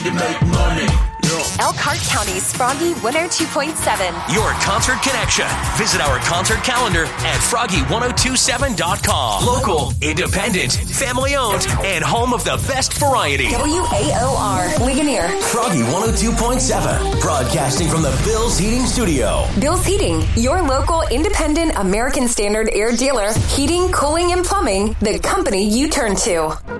to make money. Elkhart County's Froggy 102.7. Your concert connection. Visit our concert calendar at froggy1027.com. Local, independent, family owned, and home of the best variety. WAOR, Ligonier. Froggy 102.7, broadcasting from the Bill's Heating Studio. Bill's Heating, your local independent American Standard air dealer. Heating, cooling, and plumbing, the company you turn to.